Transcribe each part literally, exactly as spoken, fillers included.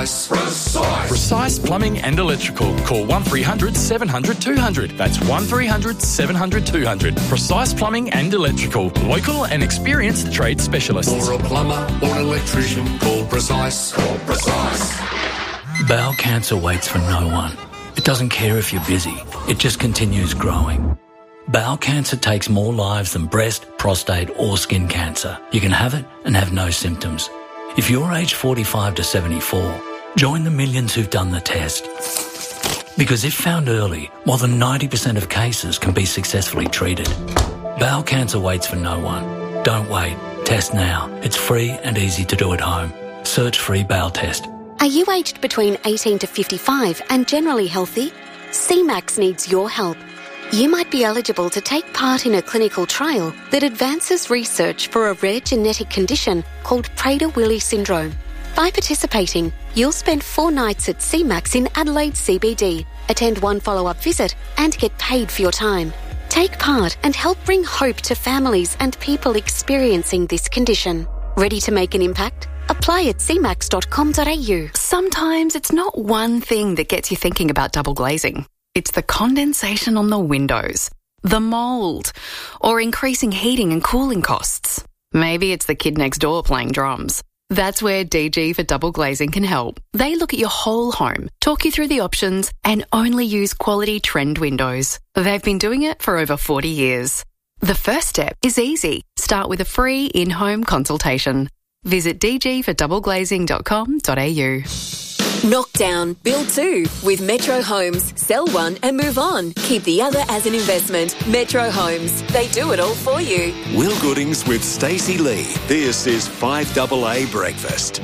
Precise. Precise. Precise Plumbing and Electrical. Call one three hundred seven hundred two hundred. That's one three hundred seven hundred two hundred. Precise Plumbing and Electrical. Local and experienced trade specialists. For a plumber or an electrician, call Precise. Call Precise. Bowel cancer waits for no one. It doesn't care if you're busy. It just continues growing. Bowel cancer takes more lives than breast, prostate or skin cancer. You can have it and have no symptoms. If you're aged forty-five to seventy-four, join the millions who've done the test. Because if found early, more than ninety percent of cases can be successfully treated. Bowel cancer waits for no one. Don't wait. Test now. It's free and easy to do at home. Search free bowel test. Are you aged between eighteen to fifty-five and generally healthy? C MAX needs your help. You might be eligible to take part in a clinical trial that advances research for a rare genetic condition called Prader-Willi syndrome. By participating, you'll spend four nights at C MAX in Adelaide C B D, attend one follow-up visit and get paid for your time. Take part and help bring hope to families and people experiencing this condition. Ready to make an impact? Apply at c max dot com dot a u. Sometimes it's not one thing that gets you thinking about double glazing. It's the condensation on the windows, the mould, or increasing heating and cooling costs. Maybe it's the kid next door playing drums. That's where D G for Double Glazing can help. They look at your whole home, talk you through the options, and only use quality trend windows. They've been doing it for over forty years. The first step is easy. Start with a free in-home consultation. Visit d g for double glazing dot com dot a u. Knock down, build two with Metro Homes. Sell one and move on. Keep the other as an investment. Metro Homes. They do it all for you. Will Goodings with Stacey Lee. This is five A A Breakfast.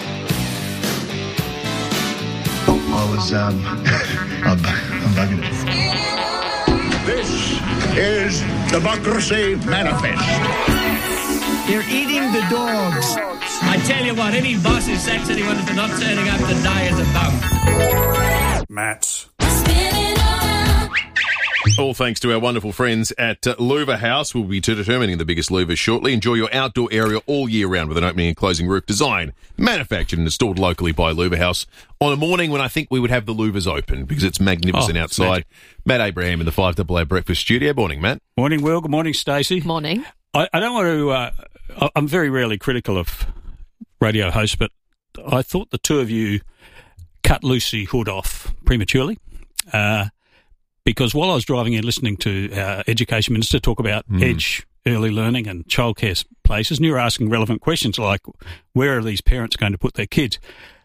I was, um, I'm, I'm bugging it. This is Democracy Manifest. They're eating the dogs. I tell you what, any boss who sacks anyone for not turning up today is a bum. Matt. All thanks to our wonderful friends at uh, Louver House. We'll be determining the biggest louvers shortly. Enjoy your outdoor area all year round with an opening and closing roof design, manufactured and installed locally by Louver House on a morning when I think we would have the louvers open because it's magnificent oh, outside. Magic. Matt Abraham in the five A A Breakfast Studio. Morning, Matt. Morning, Will. Good morning, Stacey. Morning. I, I don't want to... Uh, I'm very rarely critical of radio hosts, but I thought the two of you cut Lucy Hood off prematurely uh, because while I was driving in listening to our Education Minister talk about mm. EDGE, early learning and childcare places, and you were asking relevant questions like where are these parents going to put their kids?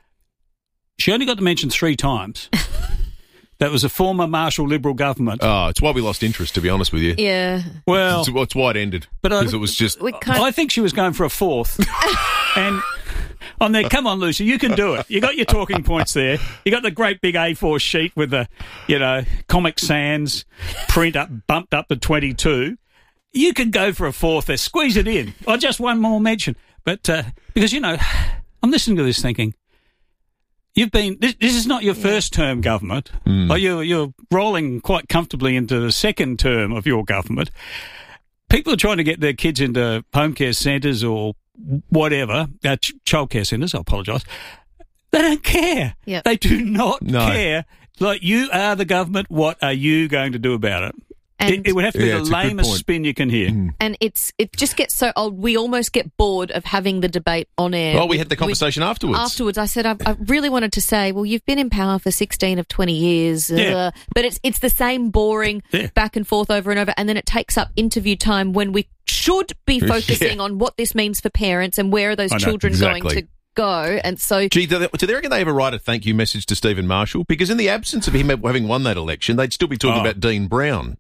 She only got to mention three times. That was a former Marshall Liberal government. Oh, it's why we lost interest, to be honest with you. Yeah. Well, it's, it's why it ended. But because it was just. I think she was going for a fourth. And I'm there. Come on, Lucy, you can do it. You got your talking points there. You got the great big A four sheet with the, you know, Comic Sans print up, bumped up to twenty-two. You can go for a fourth there. Squeeze it in. Or just one more mention. But uh, because, you know, I'm listening to this thinking. You've been. This, this is not your yeah. first term government. Mm. Or you're, you're rolling quite comfortably into the second term of your government. People are trying to get their kids into home care centres or whatever, uh, ch- childcare centres. I apologise. They don't care. Yep. They do not no. care. Like, you are the government. What are you going to do about it? It, it would have to be yeah, the lamest spin you can hear. Mm. And it's it just gets so old, we almost get bored of having the debate on air. Well, we had the conversation with, afterwards. Afterwards, I said, I, I really wanted to say, well, you've been in power for sixteen of twenty years. Yeah. Uh, but it's it's the same boring yeah. back and forth over and over. And then it takes up interview time when we should be focusing yeah. on what this means for parents and where are those know, children exactly. going to go. And so, Gee, do they, do they reckon they ever write a thank you message to Stephen Marshall? Because in the absence of him having won that election, they'd still be talking oh. about Dean Brown.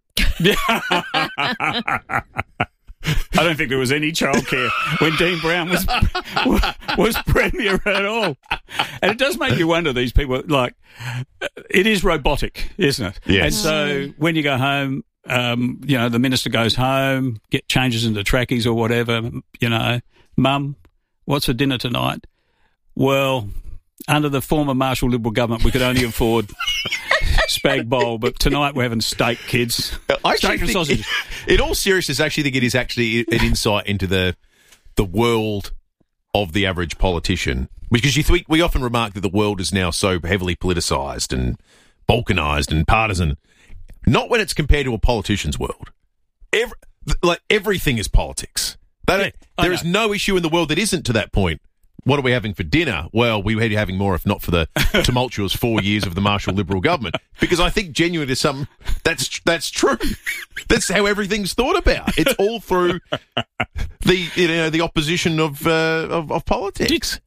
I don't think there was any childcare when Dean Brown was was premier at all. And it does make you wonder, these people, like, it is robotic, isn't it? Yes. And so when you go home, um, you know, the minister goes home, get changes into trackies or whatever, you know, Mum, what's for dinner tonight? Well, under the former Marshall Liberal government, we could only afford spag bowl, but tonight we're having steak, kids. I steak and sausage. In, in all seriousness, I actually think it is actually an insight into the the world of the average politician. Because you th- we often remark that the world is now so heavily politicised and balkanised and partisan. Not when it's compared to a politician's world. Every, like everything is politics. They don't, Yeah, there is no issue in the world that isn't to that point. What are we having for dinner? Well, we were having more, if not for the tumultuous four years of the Marshall Liberal government. Because I think genuinely there's some that's that's true. That's how everything's thought about. It's all through the you know the opposition of uh, of, of politics.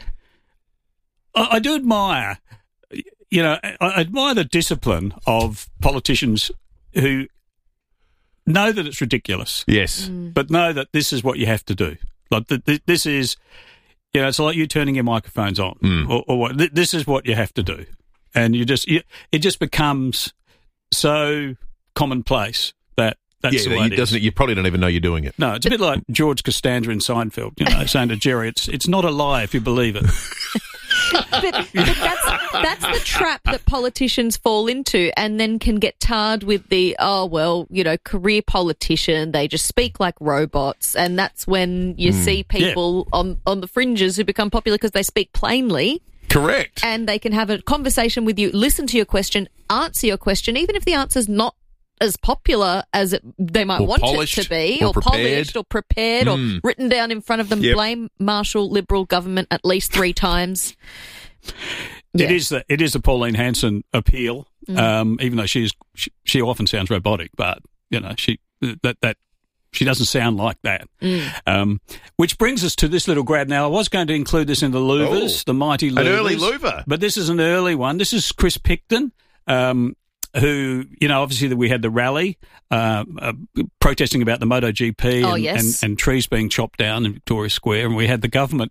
I, I do admire, you know, I admire the discipline of politicians who know that it's ridiculous. Yes, mm. but know that this is what you have to do. Like th- th- this is. You know, it's like you turning your microphones on, mm. or, or what. This is what you have to do, and you just you, it just becomes so commonplace that that's yeah, the way you, it doesn't is. it? You probably don't even know you're doing it. No, it's a bit like George Costanza in Seinfeld, you know, saying to Jerry, "It's it's not a lie if you believe it." but, but that's that's the trap that politicians fall into, and then can get tarred with the oh well, you know, career politician. They just speak like robots, and that's when you mm. see people yeah. on on the fringes who become popular because they speak plainly. Correct. And they can have a conversation with you, listen to your question, answer your question, even if the answer's not as popular as it, they might or want polished, it to be, or, or prepared. polished, or prepared, mm. or written down in front of them. Yep. Blame Marshall Liberal government at least three times. Yeah. It is the, it is a Pauline Hanson appeal, mm. um, even though she's she, she often sounds robotic, but you know she that that she doesn't sound like that. Mm. Um, which brings us to this little grab. Now, I was going to include this in the Louvers, oh, the mighty Louvers, an early Louver, but this is an early one. This is Chris Picton. Um, who, you know, obviously we had the rally uh, uh, protesting about the MotoGP oh, and, yes. and, and trees being chopped down in Victoria Square, and we had the government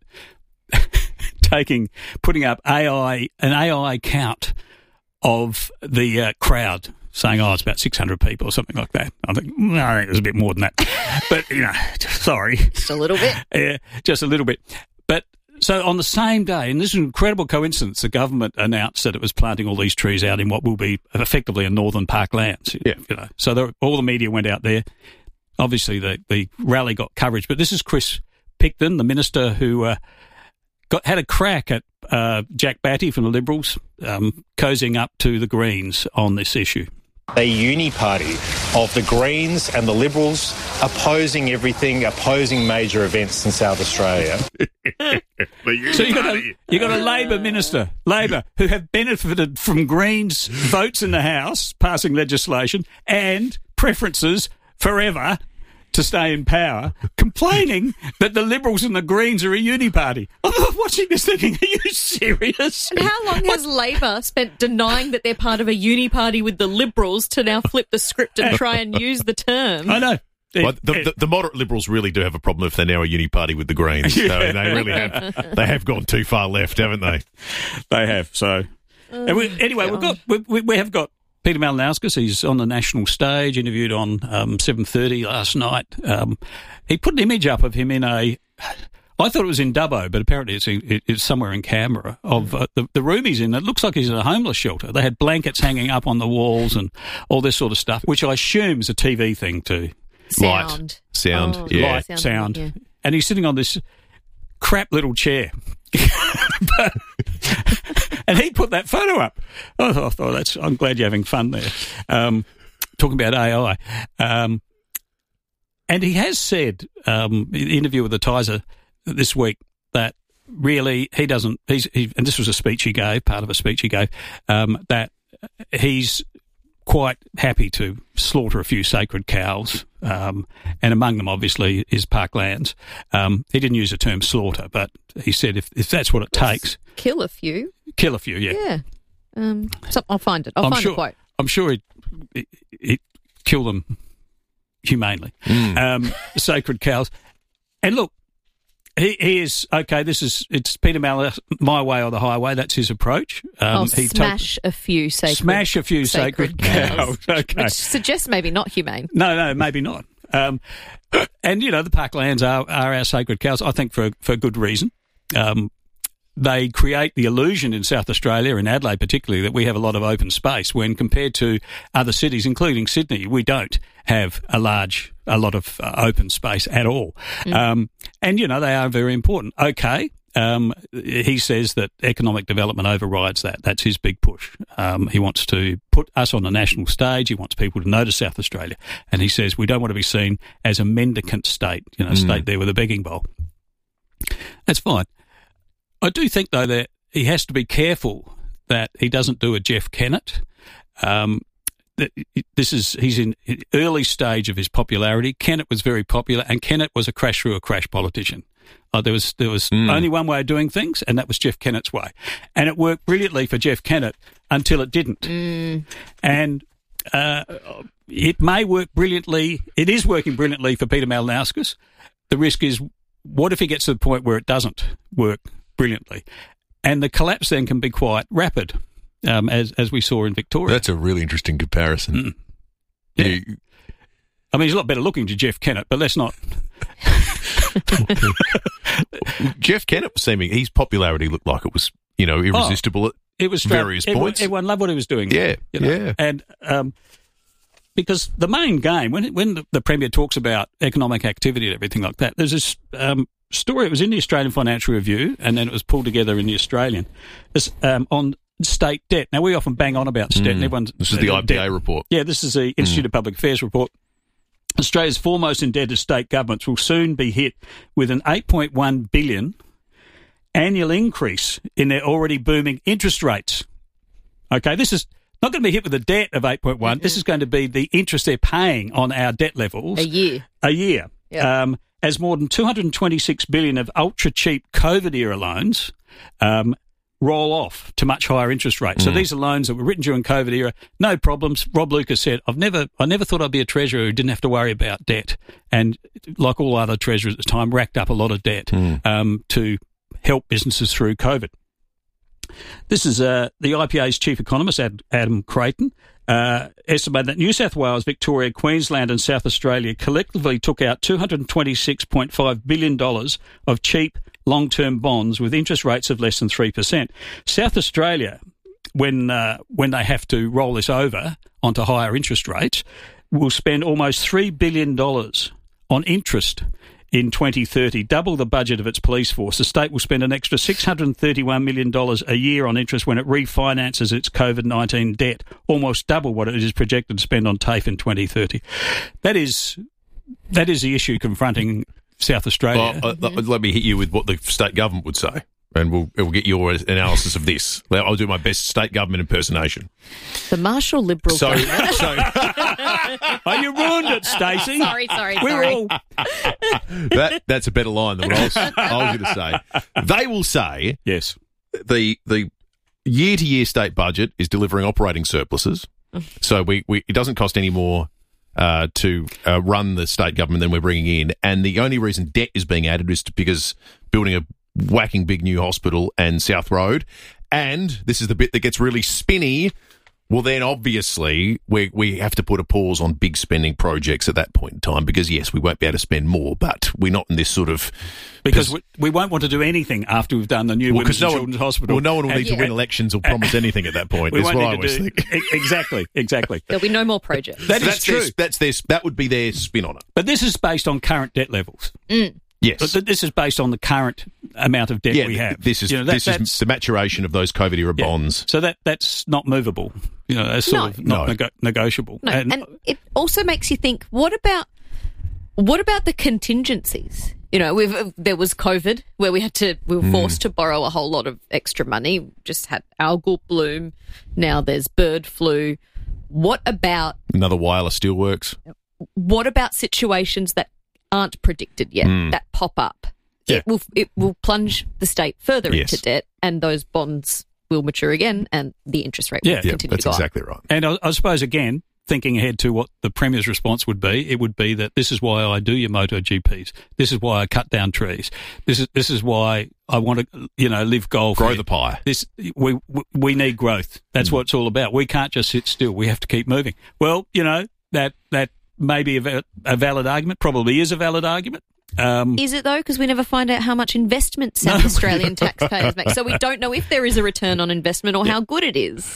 taking, putting up A I, an A I count of the uh, crowd, saying, oh, it's about six hundred people or something like that. I think, no, I think it was a bit more than that. But, you know, sorry. Just a little bit. Yeah, just a little bit. But so on the same day, and this is an incredible coincidence, the government announced that it was planting all these trees out in what will be effectively a northern parklands. Yeah. You know, so there, all the media went out there. Obviously, the, the rally got coverage, but this is Chris Picton, the minister who uh, got had a crack at uh, Jack Batty from the Liberals, um, cozying up to the Greens on this issue. A uni party of the Greens and the Liberals opposing everything, opposing major events in South Australia. So you got a you got a Labor minister, Labor, who have benefited from Greens votes in the House passing legislation and preferences forever to stay in power, complaining that the Liberals and the Greens are a uni party. I'm watching this thinking, are you serious? And how long has Labor spent denying that they're part of a uni party with the Liberals to now flip the script and try and use the term? I know. Well, the, the, the moderate Liberals really do have a problem if they're now a uni party with the Greens. Yeah. So they really have. They have gone too far left, haven't they? They have. So Oh, and we, anyway, we've got we, we, we have got Peter Malinauskas. He's on the national stage, interviewed on um, seven thirty last night. Um, he put an image up of him in a. I thought it was in Dubbo, but apparently it's, in, it's somewhere in Canberra, of uh, the, the room he's in. It looks like he's in a homeless shelter. They had blankets hanging up on the walls and all this sort of stuff, which I assume is a T V thing too. Sound. Light. Sound. Oh, yeah. Light, sound, sound. yeah. And he's sitting on this crap little chair. But, and he put that photo up. I thought, oh, that's, I'm glad you're having fun there. Um, talking about A I. Um, and he has said, um, in the interview with the Tizer this week, that really he doesn't, he's, he, and this was a speech he gave, part of a speech he gave, um, that he's quite happy to slaughter a few sacred cows, um, and among them, obviously, is Parklands. Um, he didn't use the term slaughter, but he said if, if that's what it takes... Kill a few. Kill a few, yeah. Yeah. Um, so I'll find it. I'll I'm find sure, the quote. I'm sure he'd, he'd, he'd kill them humanely. Mm. Um, sacred cows. And look, He, he is, okay, this is, it's Peter Malinauskas, my way or the highway, that's his approach. Um, I'll he smash to- a few sacred Smash a few sacred, sacred cows. cows. Okay. Which suggests maybe not humane. No, no, maybe not. Um, and, you know, the parklands are, are our sacred cows, I think for, for good reason. Um, they create the illusion in South Australia, in Adelaide particularly, that we have a lot of open space when compared to other cities, including Sydney, we don't have a large, a lot of uh, open space at all. Mm. Um, and, you know, they are very important. Okay. um, he says that economic development overrides that. That's his big push. Um, he wants to put us on the national stage. He wants people to notice South Australia. And he says we don't want to be seen as a mendicant state, you know, a Mm. state there with a begging bowl. That's fine. I do think, though, that he has to be careful that he doesn't do a Jeff Kennett. Um, that this is he's in early stage of his popularity. Kennett was very popular, and Kennett was a crash through a crash politician. Uh, there was there was Mm. only one way of doing things, and that was Jeff Kennett's way. And it worked brilliantly for Jeff Kennett until it didn't. Mm. And uh, it may work brilliantly. It is working brilliantly for Peter Malinauskas. The risk is, what if he gets to the point where it doesn't work brilliantly? And the collapse then can be quite rapid, um, as as we saw in Victoria. That's a really interesting comparison. Mm. Yeah. You- I mean, he's a lot better looking to Jeff Kennett, but let's not. Jeff Kennett was seeming, his popularity looked like it was, you know, irresistible at It was straight- various everyone, points. Everyone loved what he was doing. Yeah, you know? yeah. And um, because the main game, when when the, the Premier talks about economic activity and everything like that, there's this um, story. It was in the Australian Financial Review, and then it was pulled together in the Australian it's, um, on state debt. Now, we often bang on about debt, Mm. and everyone's This is the uh, I P A debt. report. Yeah, this is the Institute Mm. of Public Affairs report. Australia's foremost indebted state governments will soon be hit with an eight point one billion dollars annual increase in their already booming interest rates. Okay, this is not going to be hit with a debt of eight point one. Mm-hmm. This is going to be the interest they're paying on our debt levels. A year. A year. Yep. Um, as more than two hundred twenty-six billion dollars of ultra-cheap COVID-era loans um, roll off to much higher interest rates. So Mm. these are loans that were written during COVID era, no problems. Rob Lucas said, "I've never, I never thought I'd be a treasurer who didn't have to worry about debt," and like all other treasurers at the time, racked up a lot of debt Mm. um, to help businesses through COVID. This is uh, the I P A's chief economist, Ad, Adam Creighton, uh, estimated that New South Wales, Victoria, Queensland and South Australia collectively took out two hundred twenty-six point five billion dollars of cheap long-term bonds with interest rates of less than three percent. South Australia, when uh, when they have to roll this over onto higher interest rates, will spend almost three billion dollars on interest in twenty thirty, double the budget of its police force. The state will spend an extra six hundred thirty-one million dollars a year on interest when it refinances its COVID nineteen debt, almost double what it is projected to spend on TAFE in twenty thirty. That is that is the issue confronting South Australia. Well, uh, let me hit you with what the state government would say, and we'll, we'll get your analysis of this. I'll do my best state government impersonation. The Marshall Liberal So, government. so Oh, you ruined it, Stacey. Sorry, sorry, We were sorry. all that that's a better line than what I was, I was going to say. They will say yes. The the year to year state budget is delivering operating surpluses, so we, we it doesn't cost any more uh, to uh, run the state government than we're bringing in, and the only reason debt is being added is because building a whacking big new hospital and South Road, and this is the bit that gets really spinny. Well, then obviously we we have to put a pause on big spending projects at that point in time because yes, we won't be able to spend more, but we're not in this sort of because we, we won't want to do anything after we've done the new well, Women's no and one, Children's Hospital. Well, no one will And- need to win elections or promise anything at that point. We That's won't what I need to always do- think. E- Exactly, exactly. There'll be no more projects. That is that's true. Their, that's their, that would be their spin on it. But this is based on current debt levels. Mm. Yes. Th- This is based on the current amount of debt Yeah, we have. this is You know, that- this that's- is the maturation of those COVID era yeah. bonds. So that that's not movable. You know, that's sort No. of not No. nego- negotiable. No, And- and it also makes you think: what about what about the contingencies? You know, we've there was COVID where we had to we were Mm. forced to borrow a whole lot of extra money. Just had algal bloom. Now there's bird flu. What about Another wireless steelworks. what about situations that aren't predicted yet Mm. that pop up? Yeah. It will it will plunge the state further Yes. into debt, and those bonds will mature again, and the interest rate will Yeah, continue that's to go up. exactly right. And I, I suppose, again, thinking ahead to what the Premier's response would be, it would be that this is why I do your MotoGPs. This is why I cut down trees. This is this is why I want to, you know, live golf. Grow here. the pie. This we we need growth. That's Mm. what it's all about. We can't just sit still. We have to keep moving. Well, you know, that that may be a, va- a valid argument. Probably is a valid argument. Um, Is it though? Because we never find out how much investment South No, Australian taxpayers make, so we don't know if there is a return on investment or how good it is.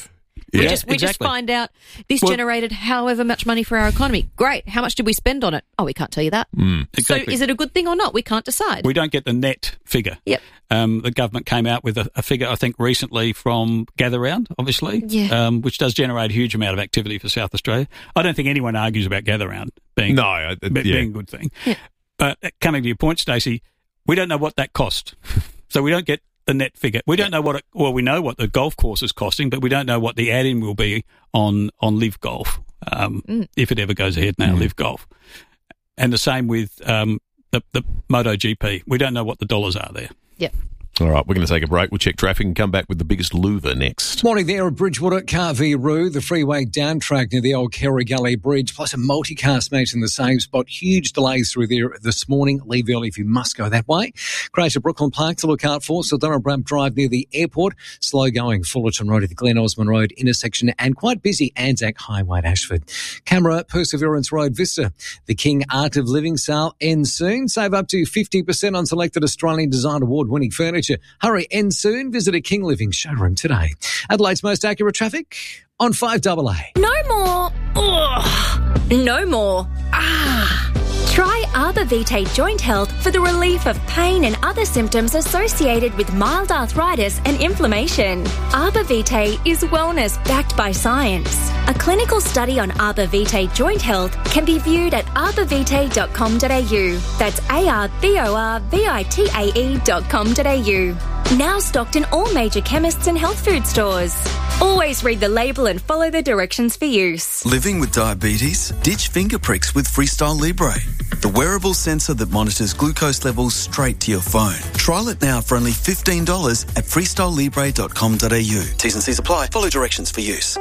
We, Yeah, just, we just exactly. find out this Well- generated however much money for our economy. Great. How much did we spend on it? Oh, we can't tell you that. Mm, exactly. So is it a good thing or not? We can't decide. We don't get the net figure. Yep. Um, the government came out with a, a figure, I think, recently from Gather Round, obviously, Yeah. um, which does generate a huge amount of activity for South Australia. I don't think anyone argues about Gather Round being, No, uh, be- yeah. being a good thing. But uh, coming to your point, Stacey, we don't know what that cost. So we don't get the net figure. We don't know what it, well, we know what the golf course is costing, but we don't know what the add-in will be on, on Live Golf, um, Mm. if it ever goes ahead now, Live Golf. And the same with um, the, the MotoGP. We don't know what the dollars are there. Yep. All right, we're going to take a break. We'll check traffic and come back with the biggest louver next. Morning there at Bridgewater, Carvey-Roo, the freeway down track near the old Kerry Gully Bridge, plus a multi-car smash in the same spot. Huge delays through there this morning. Leave early if you must go that way. Crash at Brooklyn Park to look out for. Saldana Bramp Drive near the airport. Slow going Fullerton Road at the Glen Osmond Road intersection and quite busy Anzac Highway at Ashford. Camera Perseverance Road Vista. The King Art of Living sale ends soon. Save up to fifty percent on selected Australian Design Award-winning furniture. Hurry, end soon. Visit a King Living showroom today. Adelaide's most accurate traffic on five A A. No more. Ugh. No more. Ah. Try Arbor Vitae Joint Health for the relief of pain and other symptoms associated with mild arthritis and inflammation. Arbor Vitae is wellness backed by science. A clinical study on Arbor Vitae Joint Health can be viewed at arbor vitae dot com dot a u. That's A R B O R V I T A E dot com dot a u. Now stocked in all major chemists and health food stores. Always read the label and follow the directions for use. Living with diabetes? Ditch finger pricks with Freestyle Libre, the wearable sensor that monitors glucose levels straight to your phone. Trial it now for only fifteen dollars at freestyle libre dot com dot a u. T's and C's apply. Follow directions for use.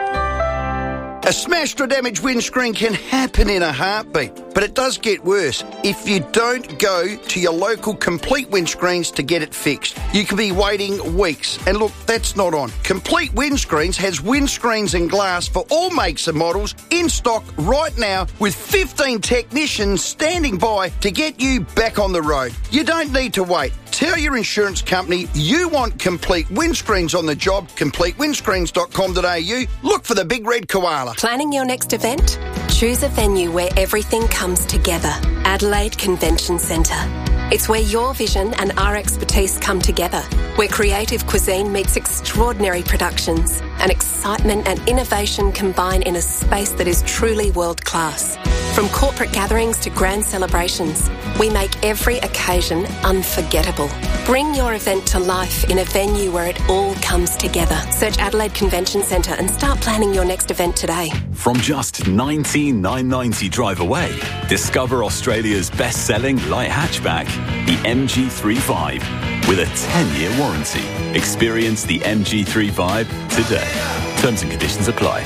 A smashed or damaged windscreen can happen in a heartbeat, but it does get worse if you don't go to your local Complete Windscreens to get it fixed. You could be waiting weeks, and look, that's not on. Complete Windscreens has windscreens and glass for all makes and models in stock right now with fifteen technicians standing by to get you back on the road. You don't need to wait. Tell your insurance company you want Complete Windscreens on the job, complete windscreens dot com dot a u. Look for the big red koala. Planning your next event? Choose a venue where everything comes together. Adelaide Convention Centre. It's where your vision and our expertise come together, where creative cuisine meets extraordinary productions and excitement and innovation combine in a space that is truly world-class. From corporate gatherings to grand celebrations, we make every occasion unforgettable. Bring your event to life in a venue where it all comes together. Search Adelaide Convention Centre and start planning your next event today. From just nineteen thousand nine hundred ninety drive away, discover Australia's best-selling light hatchback, the M G thirty-five, with a ten-year warranty. Experience the M G thirty-five today. Terms and conditions apply.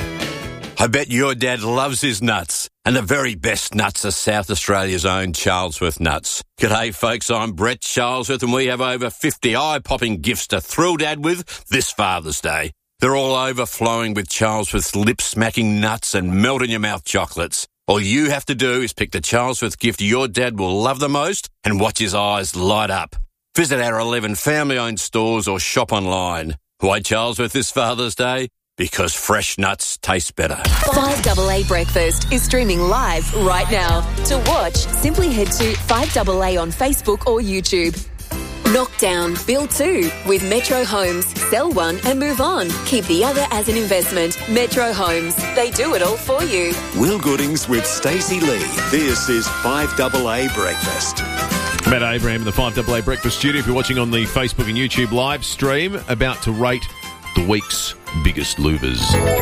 I bet your dad loves his nuts. And the very best nuts are South Australia's own Charlesworth nuts. G'day folks, I'm Brett Charlesworth and we have over fifty eye-popping gifts to thrill Dad with this Father's Day. They're all overflowing with Charlesworth's lip-smacking nuts and melt-in-your-mouth chocolates. All you have to do is pick the Charlesworth gift your dad will love the most and watch his eyes light up. Visit our eleven family-owned stores or shop online. Why Charlesworth this Father's Day? Because fresh nuts taste better. five A A Breakfast is streaming live right now. To watch, simply head to five A A on Facebook or YouTube. Knock down, build two with Metro Homes. Sell one and move on. Keep the other as an investment. Metro Homes. They do it all for you. Will Goodings with Stacey Lee. This is five A A Breakfast. Matt Abraham in the five A A Breakfast Studio. If you're watching on the Facebook and YouTube live stream, about to rate the week's biggest louvers.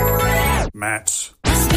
Matt.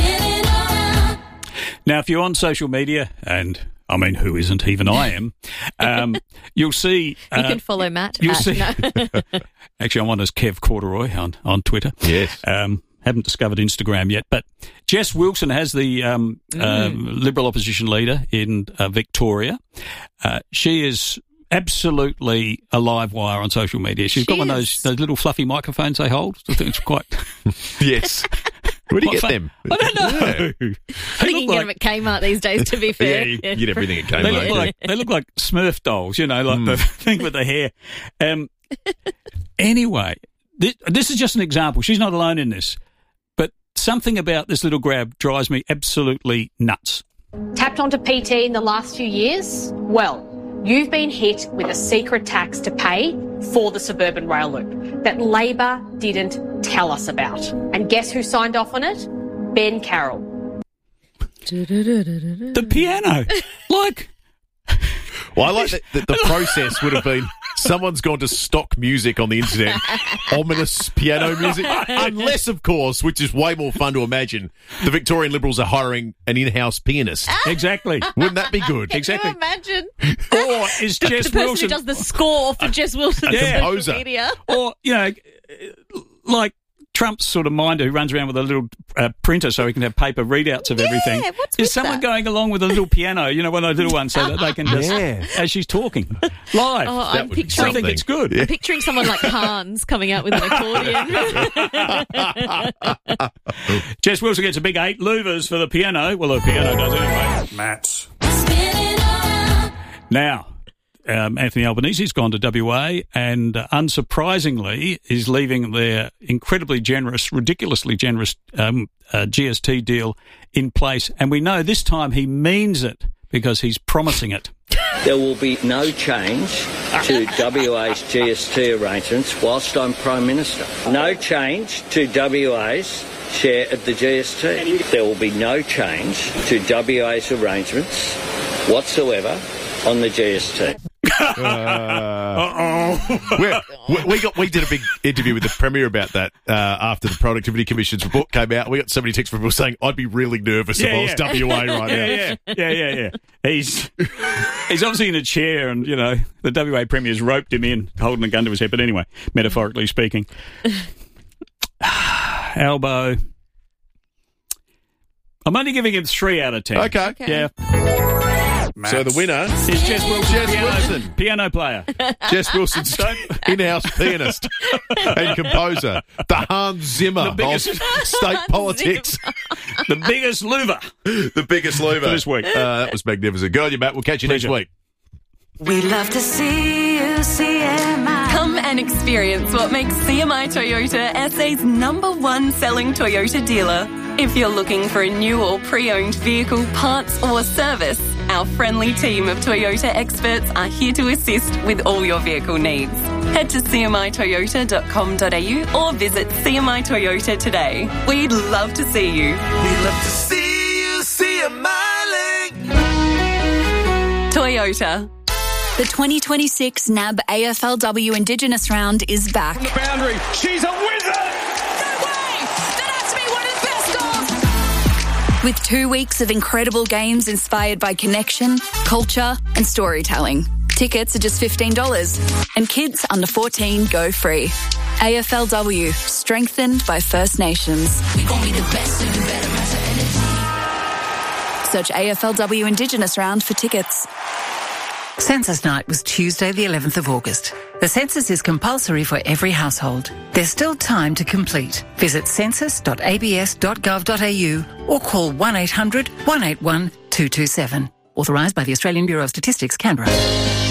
Now, if you're on social media, and I mean, who isn't? Even I am. Um, you'll see. Uh, you can follow Matt. You'll at, see. No. Actually, I'm on as Kev Corduroy on, on Twitter. Yes. Um, haven't discovered Instagram yet, but Jess Wilson has the um, Mm. um, Liberal opposition leader in uh, Victoria. Uh, she is absolutely a live wire on social media. She's She got one of is. those, those little fluffy microphones they hold. I think it's quite... Yes. Where do you Quite get fun. them? I don't know. Yeah. I think you can get them at Kmart these days, to be fair. Yeah, you get everything at They look Kmart. like they look like Smurf dolls, you know, like Mm. the thing with the hair. Um, anyway, this, this is just an example. She's not alone in this. something about this little grab drives me absolutely nuts. Tapped onto P T in the last few years? Well, you've been hit with a secret tax to pay for the suburban rail loop that Labor didn't tell us about. And guess who signed off on it? Ben Carroll. The piano. Like... Well, I like that, that the process would have been someone's gone to stock music on the internet, ominous piano music, unless, of course, which is way more fun to imagine, the Victorian Liberals are hiring an in-house pianist. Exactly. Wouldn't that be good? Exactly. Can you imagine? Or is the, Jess the person Wilson... who does the score for Jess Wilson's yeah. social composer. media. Or, you know, like Trump's sort of minder who runs around with a little uh, printer so he can have paper readouts of yeah, everything. What's Is with someone that? going along with a little piano, you know, one of those little ones, so that they can just, Yeah. as she's talking, live. Oh, That I'm would be picturing, I think it's good. I'm picturing someone like Hans coming out with an accordion. Jess Wilson gets a big eight. Louvers for the piano. Well, the piano does anyway. Matt. Now, um, Anthony Albanese's gone to W A and, uh, unsurprisingly, is leaving their incredibly generous, ridiculously generous um, uh, G S T deal in place. And we know this time he means it because he's promising it. There will be no change to W A's G S T arrangements whilst I'm Prime Minister. No change to W A's share of the G S T. There will be no change to W A's arrangements whatsoever on the G S T. Uh, Uh-oh. we, we got we did a big interview with the Premier about that uh, after the Productivity Commission's report came out. We got so many texts from people saying, I'd be really nervous Yeah, if I was yeah. W A right yeah, now. Yeah, yeah, yeah, yeah. He's he's obviously in a chair and, you know, the W A Premier's roped him in, holding a gun to his head. But anyway, metaphorically speaking. Albo. I'm only giving him three out of ten. Okay. Okay. Yeah. So the winner is Jess Wilson, Jess piano, Wilson. piano player. Jess Wilson's in-house pianist and composer. The Hans Zimmer The biggest- of state politics. The biggest louver. The biggest louver. For this week. Uh, that was magnificent. Good on you, Matt. We'll catch you Pleasure. next week. We love to see you, C M I. Come and experience what makes C M I Toyota S A's number one selling Toyota dealer. If you're looking for a new or pre-owned vehicle, parts or service, our friendly team of Toyota experts are here to assist with all your vehicle needs. Head to c m i toyota dot com dot a u or visit C M I Toyota today. We'd love to see you. We love to see you, C M I Link. Toyota. The twenty twenty-six N A B A F L W Indigenous Round is back. On the boundary, she's a wizard! With two weeks of incredible games inspired by connection, culture and storytelling. Tickets are just fifteen dollars and kids under fourteen go free. A F L W, strengthened by First Nations. We gon' be the best and better as energy. Search A F L W Indigenous Round for tickets. Census night was Tuesday the eleventh of August. The census is compulsory for every household. There's still time to complete. Visit census dot a b s dot gov dot a u or call one eight hundred one eight one two two seven. Authorised by the Australian Bureau of Statistics, Canberra.